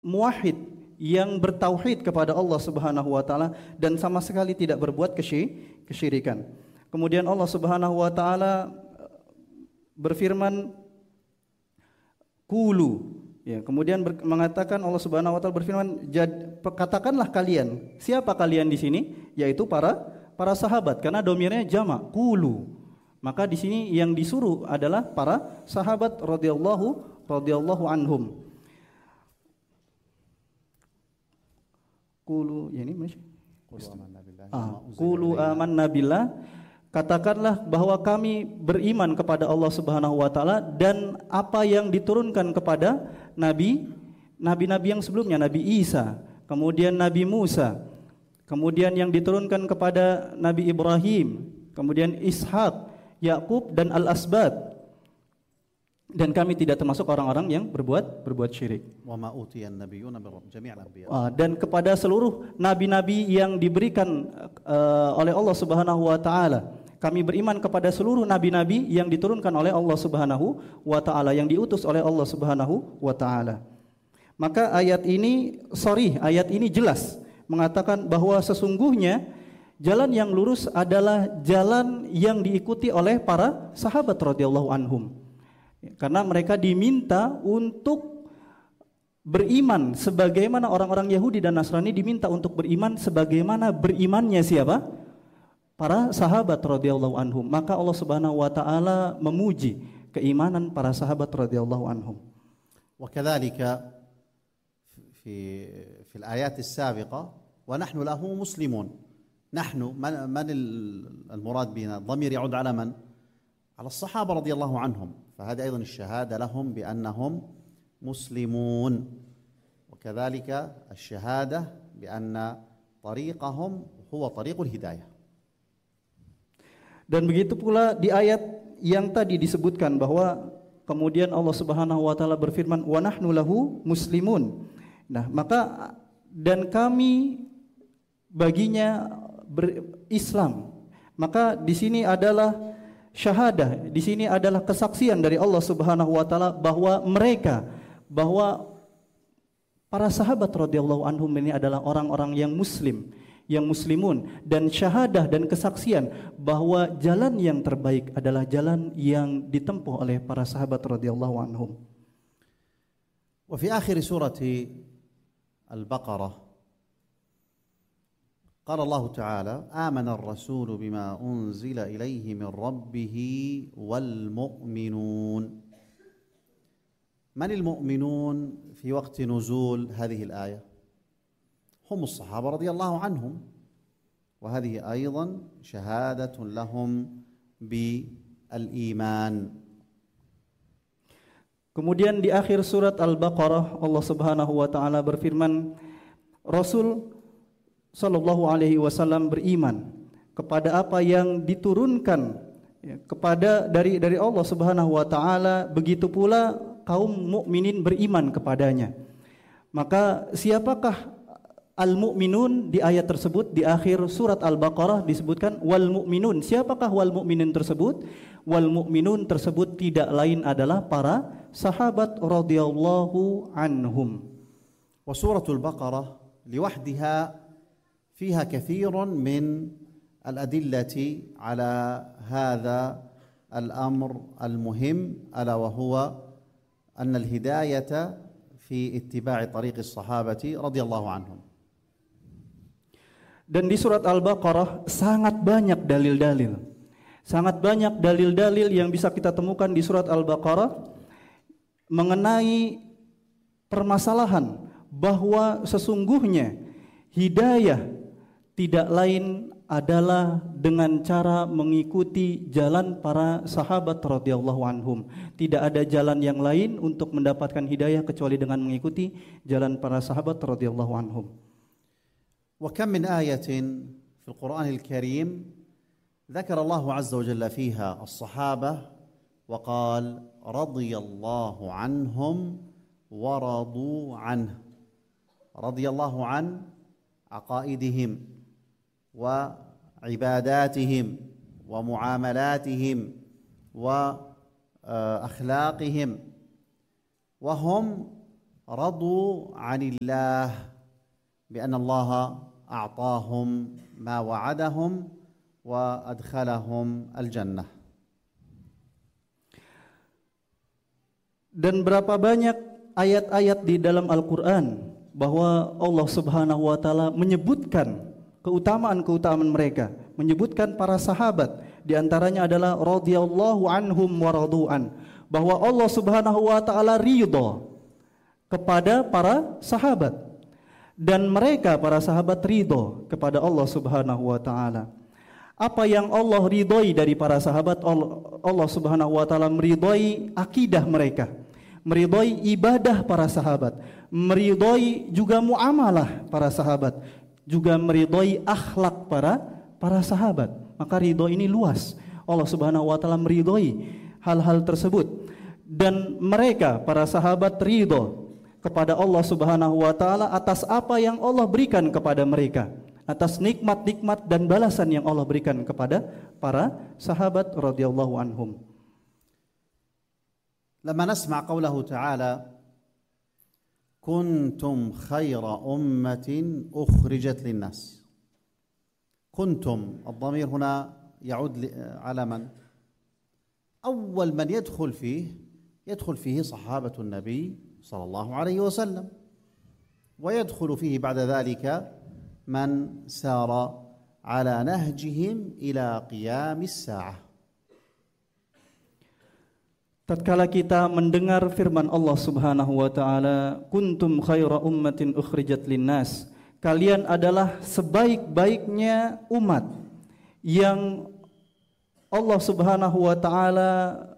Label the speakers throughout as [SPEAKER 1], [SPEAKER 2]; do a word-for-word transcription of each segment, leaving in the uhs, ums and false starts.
[SPEAKER 1] muwahhid, yang bertauhid kepada Allah Subhanahu wa taala dan sama sekali tidak berbuat kesyirikan. Kemudian Allah Subhanahu wa taala berfirman qulu, ya, kemudian ber, mengatakan Allah Subhanahu wa taala berfirman, katakanlah kalian. Siapa kalian di sini? Yaitu para para sahabat, karena domirnya jamak qulu. Maka di sini yang disuruh adalah para sahabat radhiyallahu radhiyallahu anhum. Qulu, ya ini Masya. Qulu amanna billah. Katakanlah bahwa kami beriman kepada Allah Subhanahu wa taala dan apa yang diturunkan kepada nabi nabi-nabi yang sebelumnya, Nabi Isa, kemudian Nabi Musa, kemudian yang diturunkan kepada Nabi Ibrahim, kemudian Ishak, Yakub dan Al-Asbat. Dan kami tidak termasuk orang-orang yang berbuat berbuat syirik. Dan kepada seluruh nabi-nabi yang diberikan uh, oleh Allah Subhanahu wa taala, kami beriman kepada seluruh nabi-nabi yang diturunkan oleh Allah Subhanahu wa taala, yang diutus oleh Allah Subhanahu wa taala. Maka ayat ini sorry, ayat ini jelas mengatakan bahwa sesungguhnya jalan yang lurus adalah jalan yang diikuti oleh para sahabat radhiyallahu anhum. Karena mereka diminta untuk beriman sebagaimana orang-orang Yahudi dan Nasrani diminta untuk beriman sebagaimana berimannya siapa? Para sahabat radhiyallahu anhum. Maka Allah Subhanahu wa taala memuji keimanan para sahabat radhiyallahu anhum.
[SPEAKER 2] Wa kadzalika fi fi al-ayat as-sabiqah wa nahnu lahu muslimun. Nahnu man al-murad bina dhamir ya'ud ala man? على الصحابة رضي الله عنهم فهذا أيضا الشهادة لهم بأنهم مسلمون وكذلك الشهادة بأن طريقهم هو طريق الهداية.
[SPEAKER 1] Dan begitu pula di ayat yang tadi disebutkan bahwa kemudian Allah Subhanahu wa taala berfirman wa nahnu lahu muslimun. Nah, maka dan kami baginya berislam. Maka di sini adalah syahadah, di sini adalah kesaksian dari Allah Subhanahu wa taala bahwa mereka, bahwa para sahabat radhiyallahu anhum ini adalah orang-orang yang muslim, yang muslimun, dan syahadah dan kesaksian bahwa jalan yang terbaik adalah jalan yang ditempuh oleh para sahabat radhiyallahu anhum.
[SPEAKER 2] Wa fi akhir surati Al-Baqarah قال الله تعالى آمن الرسول بما أنزل إليه من ربه والمؤمنون. من المؤمنون في وقت نزول هذه الآية؟ هم الصحابة رضي الله عنهم، وهذه أيضا شهادة لهم بالإيمان.
[SPEAKER 1] Kemudian di akhir surat Al-Baqarah Allah Subhanahu wa taala berfirman, Rasul Sallallahu alaihi wasallam beriman kepada apa yang diturunkan ya, kepada dari dari Allah Subhanahu wa taala, begitu pula kaum mukminin beriman kepadanya. Maka siapakah al-mu'minun di ayat tersebut? Di akhir surat Al-Baqarah disebutkan wal mu'minun. Siapakah wal mu'minun tersebut? Wal mu'minun tersebut tidak lain adalah para sahabat radhiyallahu anhum.
[SPEAKER 2] Wa suratul Baqarah liwahdiha فيها كثير من الأدلة على هذا الأمر المهم ألا وهو أن الهداية في اتباع طريق الصحابة رضي الله عنهم.
[SPEAKER 1] Dan di surat Al-Baqarah sangat banyak dalil-dalil. Sangat banyak dalil-dalil yang bisa kita temukan di surat Al-Baqarah mengenai permasalahan bahwa sesungguhnya hidayah tidak lain adalah dengan cara mengikuti jalan para sahabat radhiyallahu anhum. Tidak ada jalan yang lain untuk mendapatkan hidayah kecuali dengan mengikuti jalan para sahabat radhiyallahu anhum.
[SPEAKER 2] Wa kam min ayatin fil Qur'anil Karim dzakara Allah azza wa jalla fiha as-sahabah wa qala radhiyallahu anhum wa radu anhu. Radhiyallahu an aqaidihim وعباداتهم ومعاملاتهم وأخلاقهم وهم رضوا عن الله بأن الله أعطاهم ما وعدهم وأدخلهم الجنة.
[SPEAKER 1] Dan berapa banyak ayat-ayat di dalam Al-Quran bahwa Allah Subhanahu wa Ta'ala menyebutkan keutamaan-keutamaan mereka, menyebutkan para sahabat, di antaranya adalah radhiyallahu anhum wa radu'an, bahwa Allah Subhanahu wa Ta'ala ridha kepada para sahabat dan mereka para sahabat ridha kepada Allah Subhanahu wa Ta'ala. Apa yang Allah ridhoi dari para sahabat? Allah Subhanahu wa Ta'ala meridhoi akidah mereka, meridhoi ibadah para sahabat, meridhoi juga muamalah para sahabat, juga meridhoi akhlak para para sahabat. Maka ridho ini luas. Allah Subhanahu wa Ta'ala meridhoi hal-hal tersebut, dan mereka para sahabat ridho kepada Allah Subhanahu wa Ta'ala atas apa yang Allah berikan kepada mereka, atas nikmat-nikmat dan balasan yang Allah berikan kepada para sahabat radhiyallahu anhum.
[SPEAKER 2] لما نسمع قوله تعالى كنتم خير أمة أخرجت للناس، كنتم الضمير هنا يعود على من؟ أول من يدخل فيه يدخل فيه صحابة النبي صلى الله عليه وسلم، ويدخل فيه بعد ذلك من سار على نهجهم إلى قيام الساعة.
[SPEAKER 1] Tatkala kita mendengar firman Allah Subhanahu wa Ta'ala, kuntum khaira ummatin ukhrijat linnas, kalian adalah sebaik-baiknya umat yang Allah Subhanahu wa Ta'ala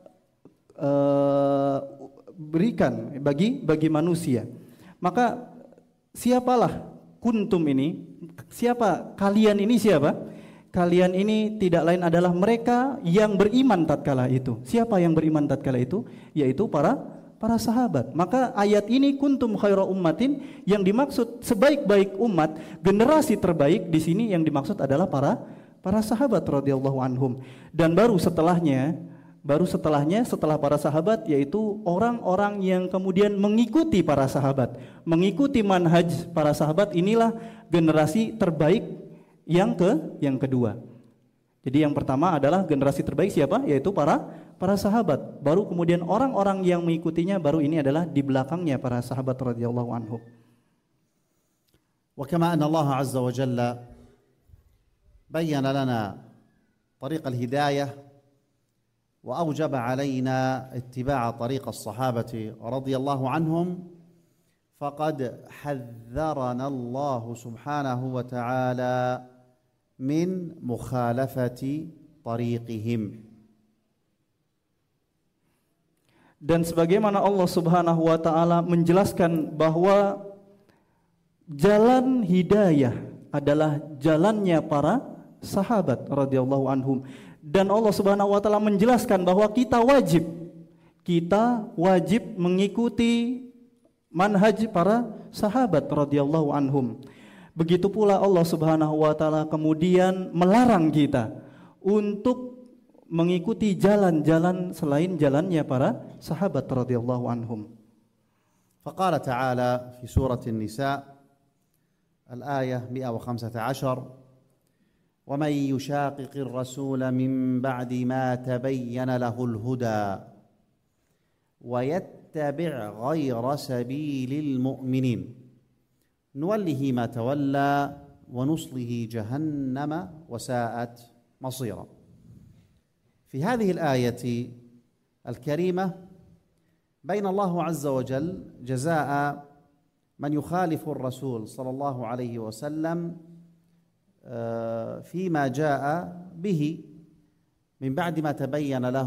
[SPEAKER 1] uh, berikan bagi bagi manusia. Maka siapalah kuntum ini? Siapa kalian ini? Siapa? Kalian ini tidak lain adalah mereka yang beriman tatkala itu. Siapa yang beriman tatkala itu? Yaitu para para sahabat. Maka ayat ini kuntum khaira ummatin, yang dimaksud sebaik-baik umat, generasi terbaik di sini yang dimaksud adalah para para sahabat radhiyallahu anhum. Dan baru setelahnya, baru setelahnya setelah para sahabat yaitu orang-orang yang kemudian mengikuti para sahabat, mengikuti manhaj para sahabat, inilah generasi terbaik yang ke yang kedua. Jadi yang pertama adalah generasi terbaik siapa? Yaitu para para sahabat. Baru kemudian orang-orang yang mengikutinya, baru ini adalah di belakangnya para sahabat radhiyallahu anhum.
[SPEAKER 2] Wa kama anna Allah azza wa jalla bayyana lana tariq al-hidayah wa awjaba alaina ittiba'a tariq as-sahabati radhiyallahu anhum, faqad hadharana Allah subhanahu wa ta'ala min mukhalafati tariqihim.
[SPEAKER 1] Dan sebagaimana Allah Subhanahu wa Ta'ala menjelaskan bahwa jalan hidayah adalah jalannya para sahabat radhiyallahu anhum, dan Allah Subhanahu wa Ta'ala menjelaskan bahwa kita wajib kita wajib mengikuti manhaj para sahabat radhiyallahu anhum. Begitu pula Allah Subhanahu wa Ta'ala kemudian melarang kita untuk mengikuti jalan-jalan selain jalannya para sahabat radhiyallahu anhum.
[SPEAKER 2] Faqala ta'ala fi surah An-Nisa al-ayah mi'ah wa khamsata ashar, wa man yushaqiqir rasul min ba'di ma tabayyana lahul huda wa yattabi' ghayra sabilil mu'minin نوله ما تولى ونصله جهنم وساءت مصيرا. في هذه الآية الكريمة بين الله عز وجل جزاء من يخالف الرسول صلى الله عليه وسلم فيما جاء به من بعد ما تبين له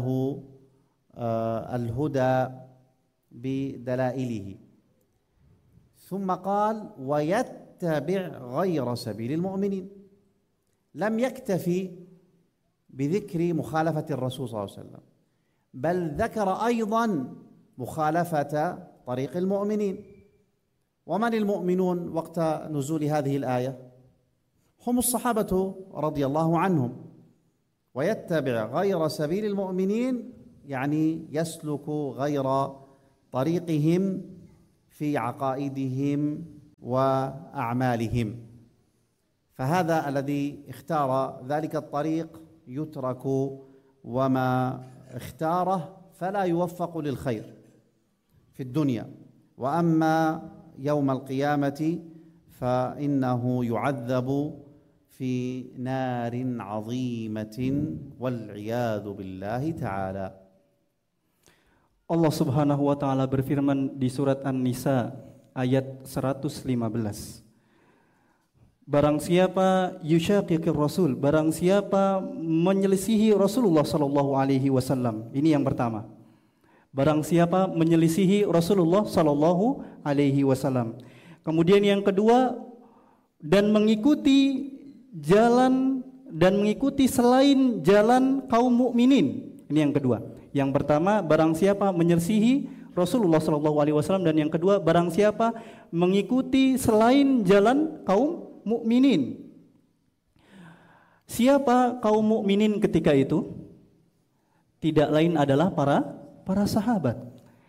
[SPEAKER 2] الهدى بدلائله. ثم قال ويتبع غير سبيل المؤمنين، لم يكتفي بذكر مخالفة الرسول صلى الله عليه وسلم، بل ذكر أيضا مخالفة طريق المؤمنين. ومن المؤمنون وقت نزول هذه الآية؟ هم الصحابة رضي الله عنهم. ويتبع غير سبيل المؤمنين يعني يسلك غير طريقهم في عقائدهم وأعمالهم. فهذا الذي اختار ذلك الطريق يترك، وما اختاره فلا يوفق للخير في الدنيا، وأما يوم القيامة فإنه يعذب في نار عظيمة والعياذ بالله تعالى.
[SPEAKER 1] Allah Subhanahu wa taala berfirman di surat An-Nisa ayat seratus lima belas. Barang siapa yushaqiqir rasul, barang siapa menyelisihi Rasulullah sallallahu alaihi wasallam. Ini yang pertama. Barang siapa menyelisihi Rasulullah sallallahu alaihi wasallam. Kemudian yang kedua, dan mengikuti jalan dan mengikuti selain jalan kaum mukminin. Ini yang kedua. Yang pertama, barang siapa menyelisihi Rasulullah sallallahu alaihi wasallam, dan yang kedua, barang siapa mengikuti selain jalan kaum mukminin. Siapa kaum mukminin ketika itu? Tidak lain adalah para para sahabat.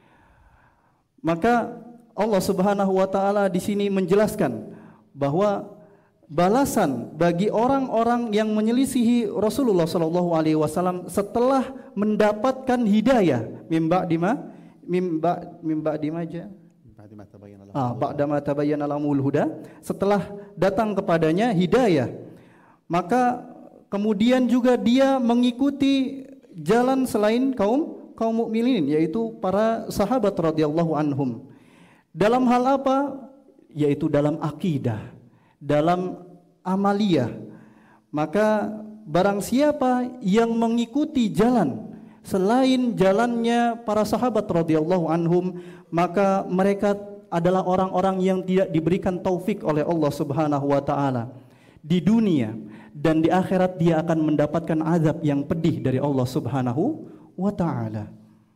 [SPEAKER 1] Maka Allah Subhanahu wa taala di sini menjelaskan bahwa balasan bagi orang-orang yang menyelisihi Rasulullah sallallahu alaihi wasallam setelah mendapatkan hidayah, mimba dima mimba mimba dimaja ah ba'da ma tabayyana lahumul huda, setelah datang kepadanya hidayah, maka kemudian juga dia mengikuti jalan selain kaum kaum mukminin, yaitu para sahabat radhiyallahu anhum. Dalam hal apa? Yaitu dalam akidah, dalam amaliyah. Maka barang siapa yang mengikuti jalan selain jalannya para sahabat radhiyallahu anhum, maka mereka adalah orang-orang yang tidak diberikan taufik oleh Allah Subhanahu wa taala di dunia, dan di akhirat dia akan mendapatkan azab yang pedih dari Allah Subhanahu wa taala.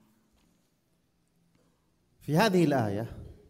[SPEAKER 2] في هذه الآية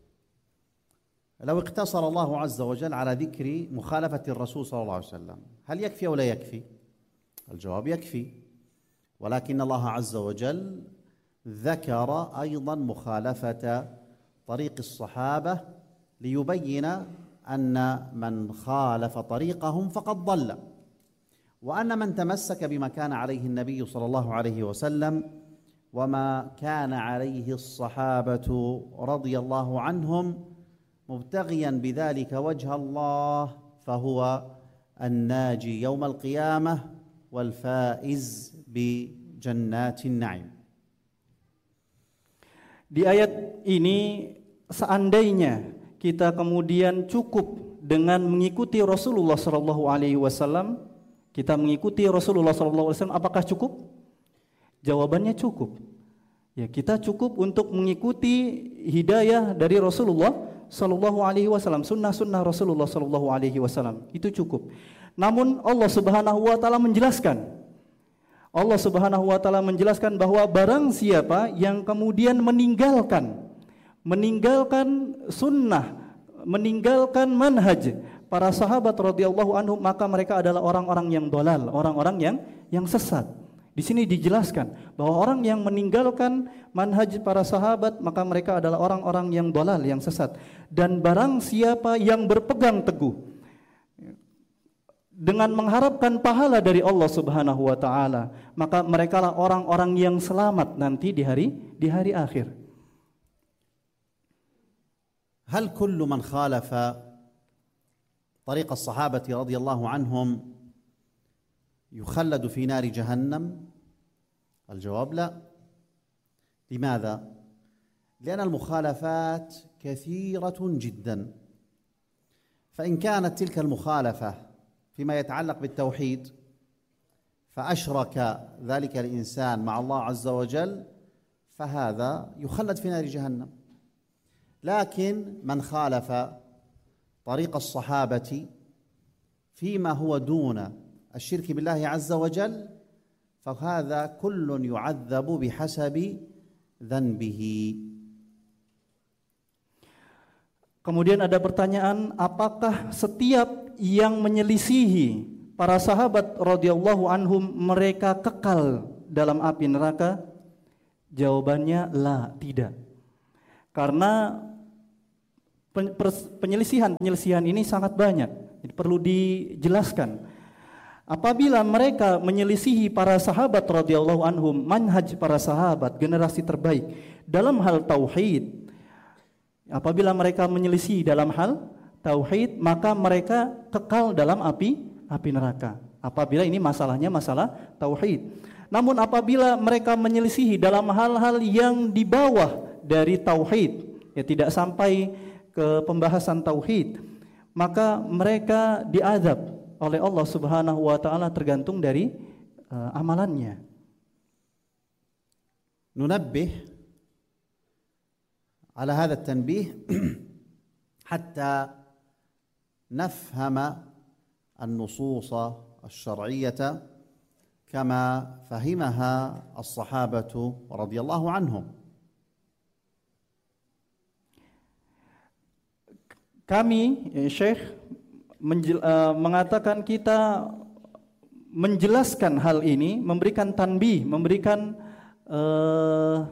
[SPEAKER 2] لو اقتصر الله عز وجل على ذكر مخالفة الرسول صلى الله عليه وسلم هل يكفي أو لا يكفي؟ الجواب يكفي، ولكن الله عز وجل ذكر أيضا مخالفة طريق الصحابة ليبين أن من خالف طريقهم فقد ضل، وأن من تمسك بما كان عليه النبي صلى الله عليه وسلم وما كان عليه الصحابة رضي الله عنهم مبتغيا بذلك وجه الله فهو الناجي يوم القيامة والفائز بجنات النعيم.
[SPEAKER 1] Di ayat ini, seandainya kita kemudian cukup dengan mengikuti Rasulullah sallallahu alaihi wasallam, kita mengikuti Rasulullah sallallahu alaihi wasallam, apakah cukup? Jawabannya cukup. Ya, kita cukup untuk mengikuti hidayah dari Rasulullah sallallahu alaihi wasallam, sunnah-sunnah Rasulullah sallallahu alaihi wasallam. Itu cukup. Namun Allah Subhanahu wa taala menjelaskan. Allah Subhanahu wa taala menjelaskan bahwa barang siapa yang kemudian meninggalkan meninggalkan sunnah, meninggalkan manhaj para sahabat radhiyallahu anhum, maka mereka adalah orang-orang yang dolal, orang-orang yang yang sesat. Di sini dijelaskan bahwa orang yang meninggalkan manhaj para sahabat, maka mereka adalah orang-orang yang dolal, yang sesat. Dan barang siapa yang berpegang teguh dengan mengharapkan pahala dari Allah Subhanahu wa taala, maka merekalah orang-orang yang selamat nanti di hari di hari akhir.
[SPEAKER 2] هل كل من خالف طريق الصحابة رضي الله عنهم يخلد في نار جهنم؟ الجواب لا. لماذا؟ لأن المخالفات كثيرة جدا، فإن كانت تلك المخالفة فيما يتعلق بالتوحيد فأشرك ذلك الإنسان مع الله عز وجل فهذا يخلد في نار جهنم. لكن من خالف طريق الصحابة فيما هو دون الشرك بالله عز وجل فهذا كل يعذب بحسب ذنبه.
[SPEAKER 1] Kemudian ada pertanyaan, apakah setiap yang menyelisihi para sahabat radhiyallahu anhum mereka kekal dalam api neraka? Jawabannya la, tidak. Karena Penyelisihan-penyelisihan ini sangat banyak, jadi perlu dijelaskan. Apabila mereka menyelisihi para sahabat radhiyallahu anhum, manhaj para sahabat, generasi terbaik dalam hal tauhid, apabila mereka menyelisihi dalam hal tauhid, maka mereka kekal dalam api api neraka. Apabila ini masalahnya masalah tauhid. Namun apabila mereka menyelisihi dalam hal-hal yang di bawah dari tauhid, ya tidak sampai ke pembahasan tauhid, maka mereka diazab oleh Allah Subhanahu wa taala tergantung dari uh, amalannya.
[SPEAKER 2] Nunabbih ala hadha at-tanbih hatta nafhama an-nusus asy-syar'iyyah kama fahimaha as-sahabatu radhiyallahu anhum.
[SPEAKER 1] Kami, ya Syekh, menjel, uh, mengatakan kita menjelaskan hal ini, memberikan tanbih, memberikan uh,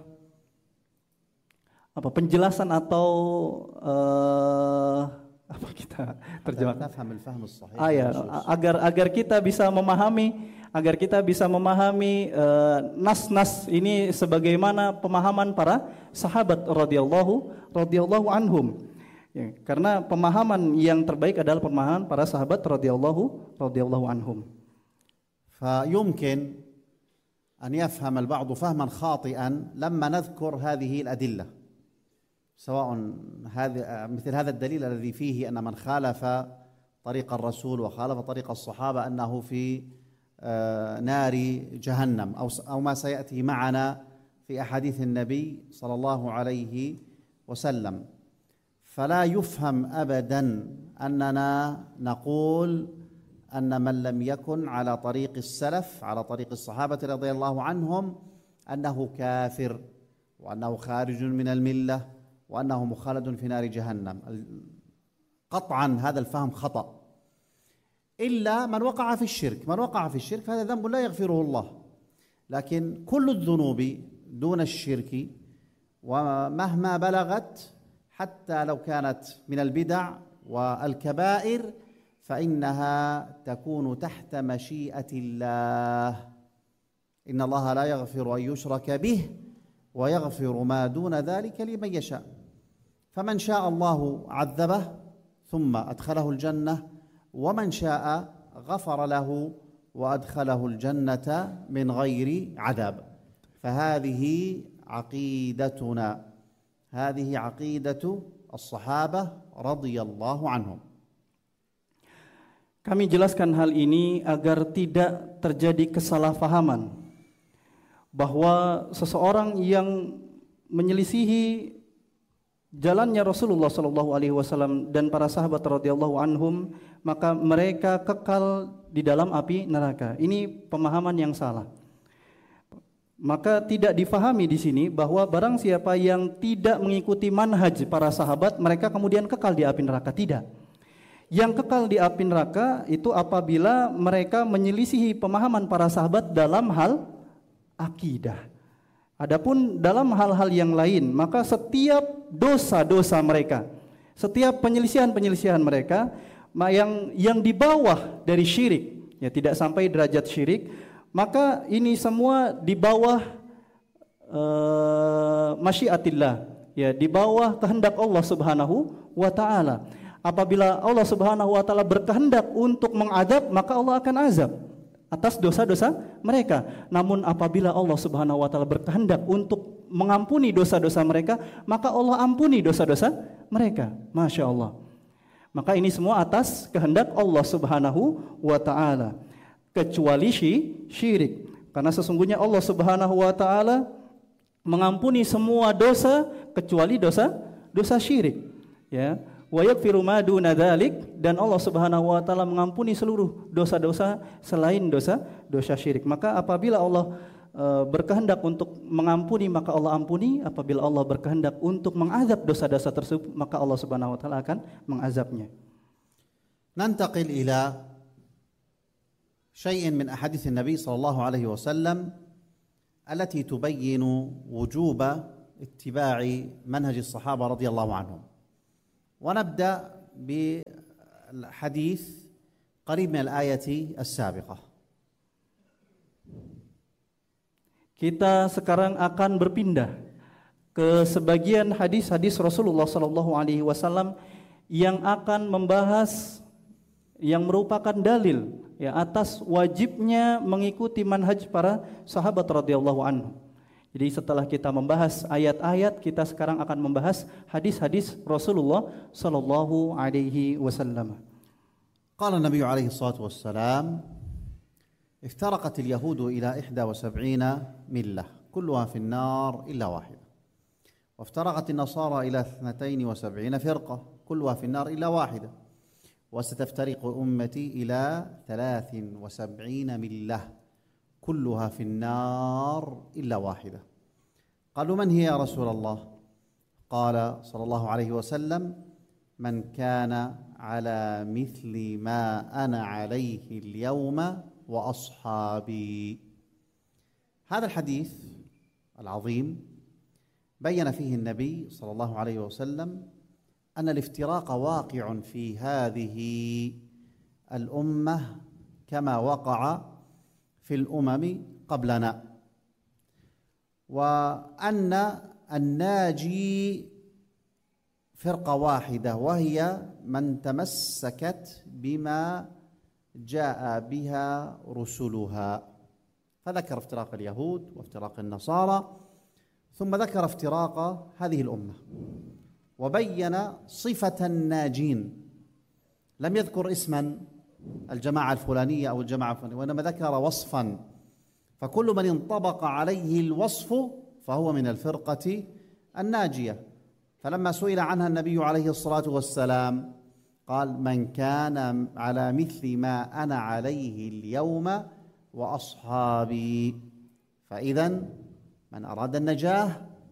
[SPEAKER 1] apa penjelasan atau uh, apa kita terjemahkan? Ah, ya, agar agar kita bisa memahami, agar kita bisa memahami uh, nas-nas ini sebagaimana pemahaman para sahabat radhiyallahu radhiyallahu anhum. Ya, karena pemahaman yang terbaik adalah pemahaman para sahabat radhiyallahu radhiyallahu anhum.
[SPEAKER 2] فيمكن أن يفهم البعض فهما خاطئا لما نذكر هذه الأدلة، سواء هذا مثل هذا الدليل الذي فيه أن من خالف طريق الرسول وخالف طريق الصحابة أنه في نار جهنم، أو أو ما سيأتي معنا في أحاديث النبي صلى الله عليه وسلم. فلا يفهم أبدا أننا نقول أن من لم يكن على طريق السلف على طريق الصحابة رضي الله عنهم أنه كافر وأنه خارج من الملة وأنه مخلد في نار جهنم. قطعا هذا الفهم خطأ، إلا من وقع في الشرك. من وقع في الشرك هذا ذنب لا يغفره الله، لكن كل الذنوب دون الشرك ومهما بلغت حتى لو كانت من البدع والكبائر فإنها تكون تحت مشيئة الله. إن الله لا يغفر أن يشرك به ويغفر ما دون ذلك لمن يشاء. فمن شاء الله عذبه ثم أدخله الجنة، ومن شاء غفر له وأدخله الجنة من غير عذاب. فهذه عقيدتنا، هذه عقيدة الصحابة رضي الله عنهم.
[SPEAKER 1] Kami jelaskan hal ini agar tidak terjadi kesalahpahaman bahwa seseorang yang menyelisihi jalannya Rasulullah Shallallahu Alaihi Wasallam dan para sahabat radhiyallahu anhum, maka mereka kekal di dalam api neraka. Ini pemahaman yang salah. Maka tidak difahami di sini bahwa barang siapa yang tidak mengikuti manhaj para sahabat, mereka kemudian kekal di api neraka. Tidak. Yang kekal di api neraka itu apabila mereka menyelisihi pemahaman para sahabat dalam hal akidah. Adapun dalam hal-hal yang lain, maka setiap dosa-dosa mereka, setiap penyelisihan-penyelisihan mereka yang yang di bawah dari syirik, ya tidak sampai derajat syirik, maka ini semua di bawah uh, masyiatillah, ya di bawah kehendak Allah Subhanahu wa taala. Apabila Allah Subhanahu wa taala berkehendak untuk mengadab, maka Allah akan azab atas dosa-dosa mereka. Namun apabila Allah Subhanahu wa taala berkehendak untuk mengampuni dosa-dosa mereka, maka Allah ampuni dosa-dosa mereka. Masya Allah. Maka ini semua atas kehendak Allah Subhanahu wa taala. Kecuali syirik, karena sesungguhnya Allah Subhanahu wa taala mengampuni semua dosa kecuali dosa dosa syirik, ya. Wa yaghfiru ma duna dzalik, dan Allah Subhanahu wa taala mengampuni seluruh dosa-dosa selain dosa dosa syirik. Maka apabila Allah e, berkehendak untuk mengampuni, maka Allah ampuni. Apabila Allah berkehendak untuk mengazab dosa-dosa tersebut, maka Allah Subhanahu wa taala akan mengazabnya.
[SPEAKER 2] Nantaqil ila شيء من أحاديث النبي صلى الله عليه وسلم التي تبين وجوب اتباع منهج الصحابة رضي الله عنهم. ونبدأ بالحديث قريب من الآية السابقة.
[SPEAKER 1] Kita sekarang akan berpindah ke sebagian hadis-hadis Rasulullah sallallahu alaihi wasallam yang akan membahas yang merupakan dalil ya atas wajibnya mengikuti manhaj para sahabat radhiyallahu anhu. Jadi setelah kita membahas ayat-ayat, kita sekarang akan membahas hadis-hadis Rasulullah sallallahu alaihi wasallam.
[SPEAKER 2] قال النبي عليه الصلاة والسلام: افترقت اليهود إلى إحدى وسبعين ملة كلها في النار إلا واحدة، وافترقت النصارى إلى اثنتين وسبعين فرقة كلها في النار إلا واحدة، وستفترق أمتي إلى ثلاث وسبعين ملة كلها في النار إلا واحدة. قالوا: من هي يا رسول الله؟ قال صلى الله عليه وسلم: من كان على مثل ما أنا عليه اليوم وأصحابي. هذا الحديث العظيم بين فيه النبي صلى الله عليه وسلم أن الافتراق واقع في هذه الأمة كما وقع في الأمم قبلنا، وأن الناجي فرقة واحدة وهي من تمسكت بما جاء بها رسلها. فذكر افتراق اليهود وافتراق النصارى، ثم ذكر افتراق هذه الأمة وبين صفة الناجين، لم يذكر اسما الجماعة الفلانية أو الجماعة الفلانية، وإنما ذكر وصفا، فكل من انطبق عليه الوصف فهو من الفرقة الناجية. فلما سئل عنها النبي عليه الصلاة والسلام قال: من كان على مثل ما أنا عليه اليوم وأصحابي. فإذا من أراد النجاة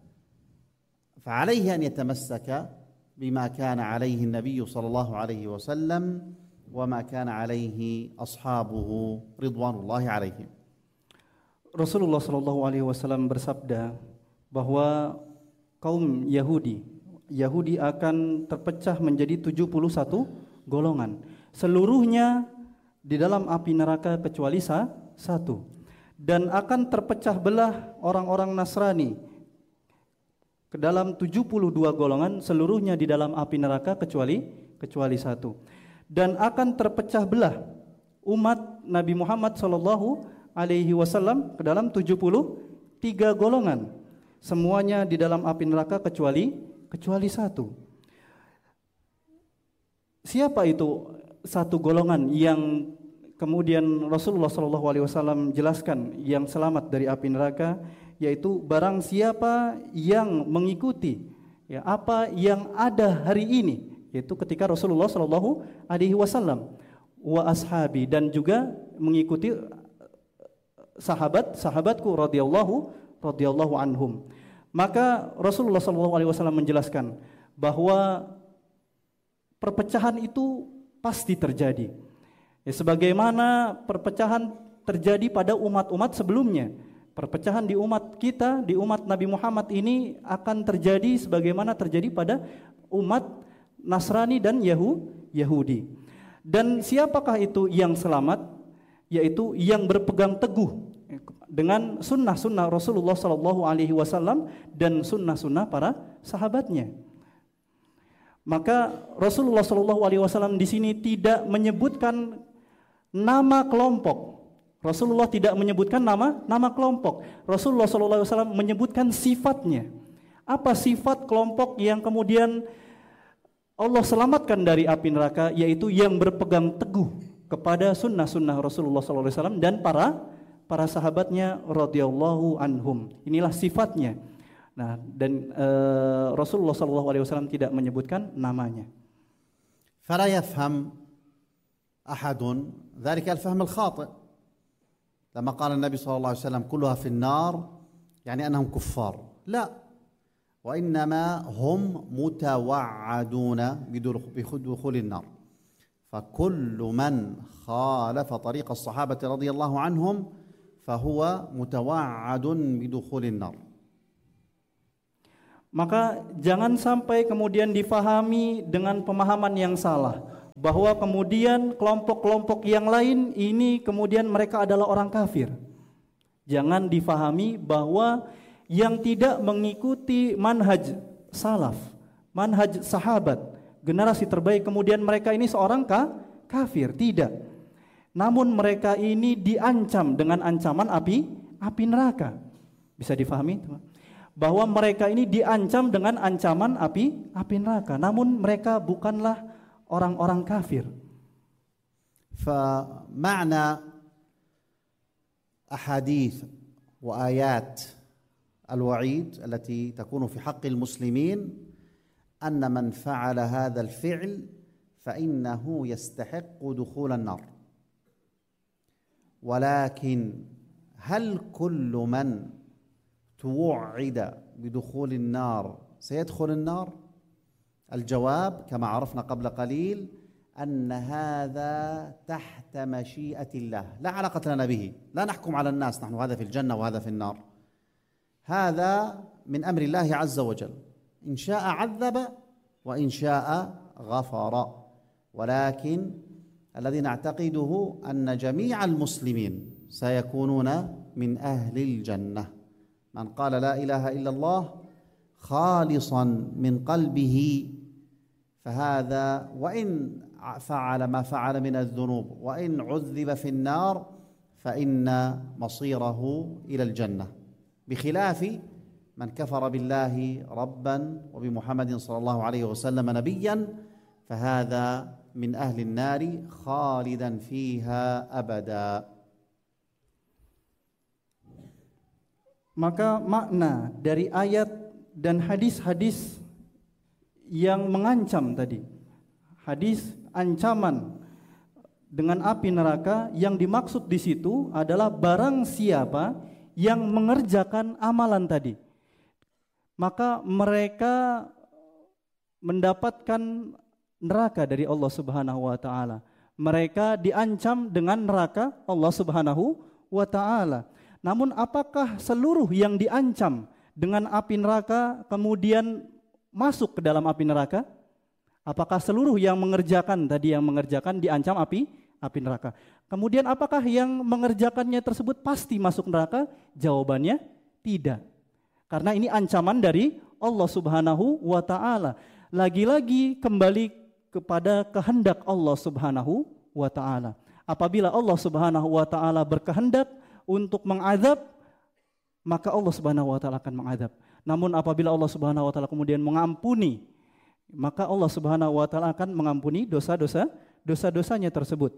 [SPEAKER 2] فعليه أن يتمسك بما كان عليه النبي صلى الله عليه وسلم وما كان عليه أصحابه رضوان الله عليهم.
[SPEAKER 1] Rasulullah sallallahu alaihi wasallam bersabda bahwa kaum Yahudi Yahudi akan terpecah menjadi tujuh puluh satu golongan. Seluruhnya di dalam api neraka kecuali satu. Dan akan terpecah belah orang-orang Nasrani ke dalam tujuh puluh dua golongan, seluruhnya di dalam api neraka kecuali kecuali satu. Dan akan terpecah belah umat Nabi Muhammad sallallahu alaihi wasallam ke dalam tujuh puluh tiga golongan. Semuanya di dalam api neraka kecuali kecuali satu. Siapa itu satu golongan yang kemudian Rasulullah shallallahu alaihi wasallam jelaskan yang selamat dari api neraka? Yaitu barang siapa yang mengikuti ya apa yang ada hari ini, yaitu ketika Rasulullah shallallahu alaihi wasallam wa ashabi, dan juga mengikuti sahabat-sahabatku radhiyallahu radhiyallahu anhum. Maka Rasulullah shallallahu alaihi wasallam menjelaskan bahwa perpecahan itu pasti terjadi. Ya, sebagaimana perpecahan terjadi pada umat-umat sebelumnya. Perpecahan di umat kita, di umat Nabi Muhammad ini akan terjadi sebagaimana terjadi pada umat Nasrani dan Yahudi. Dan siapakah itu yang selamat? Yaitu yang berpegang teguh dengan sunnah-sunnah Rasulullah Sallallahu Alaihi Wasallam dan sunnah-sunnah para sahabatnya. Maka Rasulullah Sallallahu Alaihi Wasallam di sini tidak menyebutkan nama kelompok. Rasulullah tidak menyebutkan nama nama kelompok. Rasulullah Sallallahu Alaihi Wasallam menyebutkan sifatnya. Apa sifat kelompok yang kemudian Allah selamatkan dari api neraka? Yaitu yang berpegang teguh kepada sunnah-sunnah Rasulullah Sallallahu Alaihi Wasallam dan para para sahabatnya radhiyallahu anhum. Inilah sifatnya. Nah, dan uh, Rasulullah sallallahu alaihi wasallam tidak menyebutkan namanya.
[SPEAKER 2] فلا يفهم أحد ذلك الفهم الخاطئ لما قال النبي صلى الله عليه وسلم كلها في النار يعني أنهم كفار. لا، وإنما هم متوعدون بدخول النار. فكل من خالف طريق الصحابة رضي الله عنهم فهو متوعد بدخول النار.
[SPEAKER 1] Maka jangan sampai kemudian difahami dengan pemahaman yang salah, bahwa kemudian kelompok-kelompok yang lain ini kemudian mereka adalah orang kafir. Jangan difahami bahwa yang tidak mengikuti manhaj salaf, manhaj sahabat, generasi terbaik, kemudian mereka ini seorang ka, kafir. Tidak. Namun mereka ini diancam dengan ancaman api, api neraka. Bisa difahami, teman? Bahwa mereka ini diancam dengan ancaman api, api neraka. Namun mereka bukanlah orang-orang kafir.
[SPEAKER 2] فمعنى أحاديث وآيات الوعيد التي تكون في حق المسلمين أن من فعل هذا الفعل فإنه يستحق دخول النار. ولكن هل كل من توعد بدخول النار سيدخل النار؟ الجواب كما عرفنا قبل قليل أن هذا تحت مشيئة الله، لا علاقة لنا به، لا نحكم على الناس نحن هذا في الجنة وهذا في النار، هذا من أمر الله عز وجل، إن شاء عذب وإن شاء غفر. ولكن الذي نعتقده أن جميع المسلمين سيكونون من أهل الجنة. من قال لا إله إلا الله خالصا من قلبه فهذا وإن فعل ما فعل من الذنوب وإن عذب في النار فإن مصيره إلى الجنة، بخلاف من كفر بالله ربا وبمحمد صلى الله عليه وسلم نبيا فهذا من أهل النار خالدا فيها أبدا.
[SPEAKER 1] Maka makna dari ayat dan hadis-hadis yang mengancam tadi, hadis ancaman dengan api neraka, yang dimaksud di situ adalah barang siapa yang mengerjakan amalan tadi, maka mereka mendapatkan neraka dari Allah Subhanahu wa taala. Mereka diancam dengan neraka Allah Subhanahu wa taala. Namun apakah seluruh yang diancam dengan api neraka kemudian masuk ke dalam api neraka? Apakah seluruh yang mengerjakan tadi yang mengerjakan diancam api api neraka? Kemudian apakah yang mengerjakannya tersebut pasti masuk neraka? Jawabannya tidak. Karena ini ancaman dari Allah Subhanahu wa taala. Lagi-lagi kembali kepada kehendak Allah Subhanahu wa taala. Apabila Allah Subhanahu wa taala berkehendak untuk mengadab, maka Allah Subhanahu wa taala akan mengadab. Namun apabila Allah Subhanahu wa taala kemudian mengampuni, maka Allah Subhanahu wa taala akan mengampuni dosa-dosa dosa-dosanya tersebut.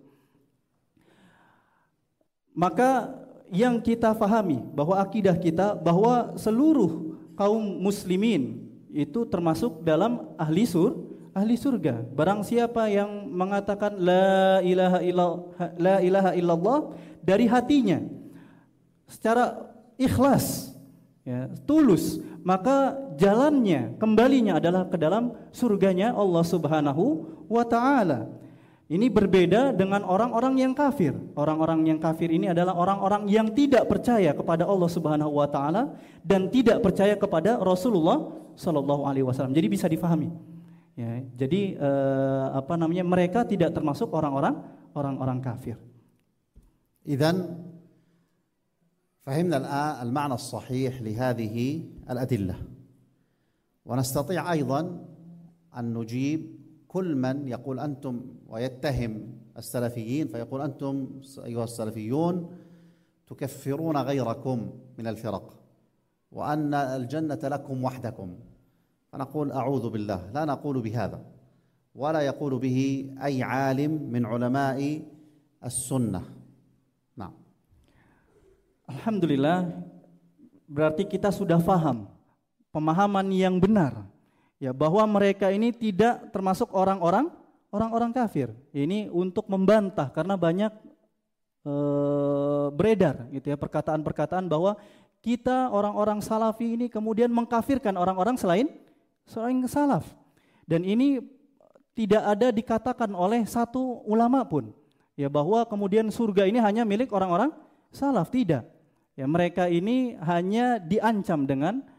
[SPEAKER 1] Maka yang kita fahami bahwa akidah kita bahwa seluruh kaum muslimin itu termasuk dalam ahli sur ahli surga. Barang siapa yang mengatakan la ilaha illallah, la ilaha illallah dari hatinya secara ikhlas, ya, tulus, maka jalannya, kembalinya adalah ke dalam surganya Allah Subhanahu wa taala. Ini berbeda dengan orang-orang yang kafir. Orang-orang yang kafir ini adalah orang-orang yang tidak percaya kepada Allah Subhanahu wa taala dan tidak percaya kepada Rasulullah sallallahu alaihi wasallam. Jadi bisa difahami. Ya, jadi eh, apa namanya? Mereka tidak termasuk orang-orang orang-orang kafir.
[SPEAKER 2] إذن فهمنا الآن المعنى الصحيح لهذه الأدلة، ونستطيع أيضا أن نجيب كل من يقول أنتم ويتهم السلفيين فيقول أنتم أيها السلفيون تكفرون غيركم من الفرق وأن الجنة لكم وحدكم، فنقول أعوذ بالله، لا نقول بهذا ولا يقول به أي عالم من علماء السنة. Nah,
[SPEAKER 1] alhamdulillah, berarti kita sudah faham pemahaman yang benar, ya, bahwa mereka ini tidak termasuk orang-orang orang-orang kafir. Ini untuk membantah karena banyak e, beredar gitu ya perkataan-perkataan bahwa kita orang-orang salafi ini kemudian mengkafirkan orang-orang selain selain salaf. Dan ini tidak ada dikatakan oleh satu ulama pun, ya, bahwa kemudian surga ini hanya milik orang-orang salaf. Tidak. Ya, mereka ini hanya diancam dengan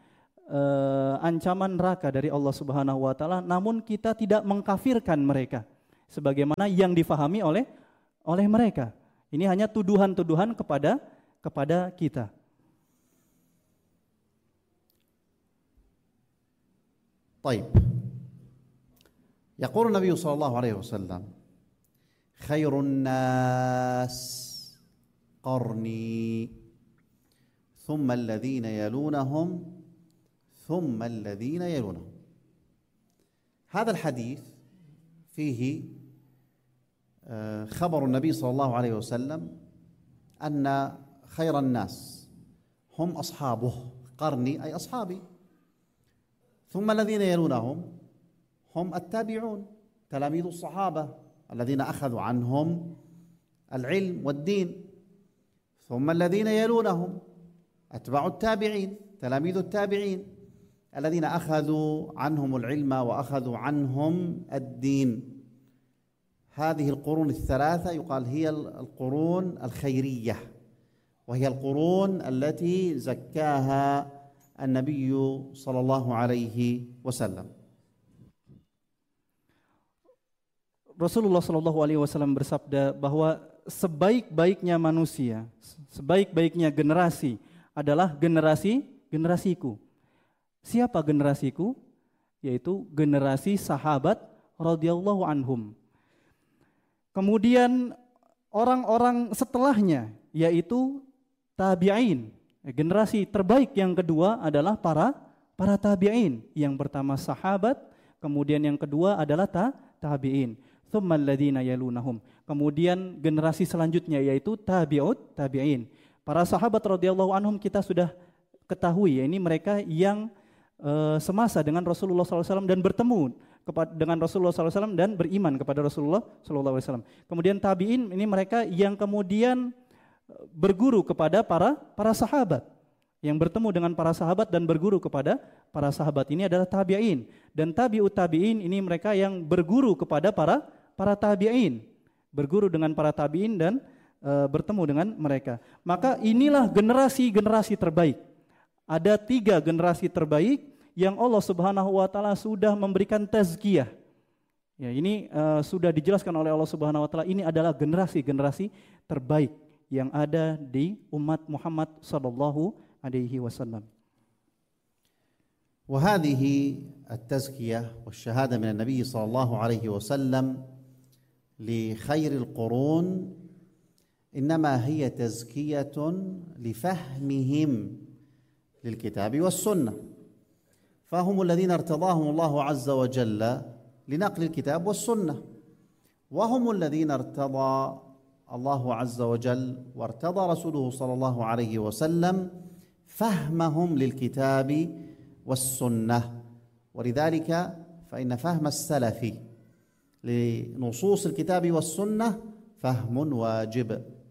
[SPEAKER 1] uh, ancaman neraka dari Allah Subhanahu wa taala, namun kita tidak mengkafirkan mereka sebagaimana yang difahami oleh oleh mereka. Ini hanya tuduhan-tuduhan kepada kepada kita.
[SPEAKER 2] طيب يقول النبي صلى الله عليه وسلم خير الناس قرني ثم الذين يلونهم ثم الذين يلونهم. هذا الحديث فيه خبر النبي صلى الله عليه وسلم أن خير الناس هم أصحابه، قرني أي أصحابي، ثم الذين يلونهم هم التابعون تلاميذ الصحابة الذين أخذوا عنهم العلم والدين، ثم الذين يلونهم أتباع التابعين تلاميذ التابعين الذين أخذوا عنهم العلم وأخذوا عنهم الدين. هذه القرون الثلاثة يقال هي القرون الخيرية، وهي القرون التي زكاها النبي صلى الله عليه وسلم.
[SPEAKER 1] Rasulullah Shallallahu Alaihi Wasallam bersabda bahwa sebaik-baiknya manusia, sebaik-baiknya generasi adalah generasi generasiku. Siapa generasiku? Yaitu generasi sahabat radhiyallahu anhum. Kemudian orang-orang setelahnya, yaitu tabi'in. Generasi terbaik yang kedua adalah para para tabi'in. Yang pertama sahabat, kemudian yang kedua adalah ta, tabi'in. Tsummal ladzina yalunahum. Kemudian generasi selanjutnya yaitu tabi'ut tabi'in. Para sahabat radhiyallahu anhum kita sudah ketahui, ya, ini mereka yang uh, semasa dengan Rasulullah shallallahu alaihi wasallam dan bertemu kepada dengan Rasulullah shallallahu alaihi wasallam dan beriman kepada Rasulullah shallallahu alaihi wasallam. Kemudian tabi'in ini mereka yang kemudian berguru kepada para para sahabat, yang bertemu dengan para sahabat dan berguru kepada para sahabat, ini adalah tabi'in. Dan tabi'ut tabi'in ini mereka yang berguru kepada para para tabi'in, berguru dengan para tabi'in dan e, bertemu dengan mereka. Maka inilah generasi-generasi terbaik. Ada tiga generasi terbaik yang Allah Subhanahu wa taala sudah memberikan tazkiyah. Ya, ini e, sudah dijelaskan oleh Allah Subhanahu wa taala, ini adalah generasi-generasi terbaik yang ada di umat Muhammad sallallahu alaihi wasallam.
[SPEAKER 2] وهذه التزكية والشهادة من النبي صلى الله عليه وسلم لخير القرون إنما هي تزكية لفهمهم للكتاب والسنة، فهم الذين ارتضاهم الله عز وجل لنقل الكتاب والسنة، وهم الذين ارتضى الله عز وجل وارتضى رسوله صلى الله عليه وسلم فهمهم للكتاب والسنة. ولذلك فإن فهم السلف لنصوص الكتاب والسنة فهم واجب.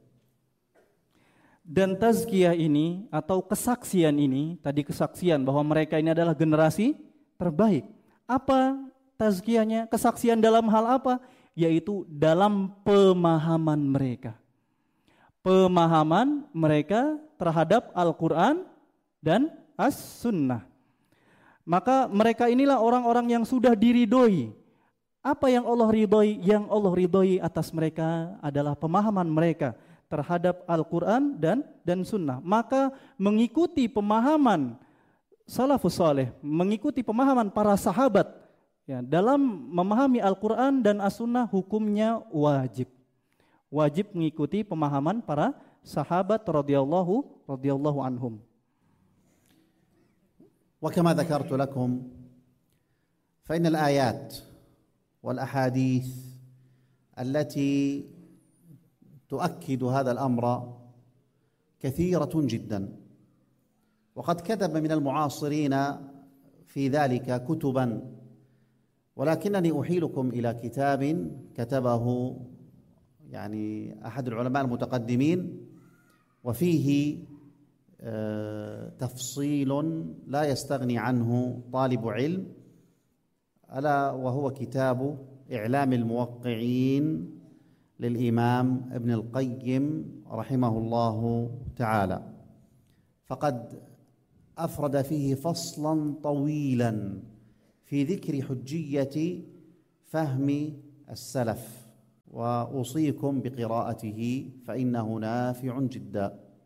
[SPEAKER 1] Dan tazkiyah ini atau kesaksian ini, tadi kesaksian bahwa mereka ini adalah generasi terbaik. Apa tazkiyahnya? Kesaksian dalam hal apa? Yaitu dalam pemahaman mereka. Pemahaman mereka terhadap Al-Quran dan As-Sunnah. Maka mereka inilah orang-orang yang sudah diridhoi. Apa yang Allah ridhoi? Yang Allah ridhoi atas mereka adalah pemahaman mereka terhadap Al-Quran dan dan Sunnah. Maka mengikuti pemahaman salafus saleh, mengikuti pemahaman para sahabat, ya, dalam memahami Al-Quran dan As-Sunnah hukumnya wajib. Wajib mengikuti pemahaman para sahabat radhiyallahu radhiyallahu anhum.
[SPEAKER 2] وكما ذكرت لكم فإن الآيات والأحاديث التي تؤكد هذا الأمر كثيرة جدا، وقد كتب من المعاصرين في ذلك كتبا، ولكنني أحيلكم إلى كتاب كتبه يعني أحد العلماء المتقدمين وفيه تفصيل لا يستغني عنه طالب علم، ألا وهو كتاب إعلام الموقعين للإمام ابن القيم رحمه الله تعالى. فقد أفرد فيه فصلا طويلا في ذكر حجية فهم السلف وأوصيكم بقراءته فإنه نافع جدا.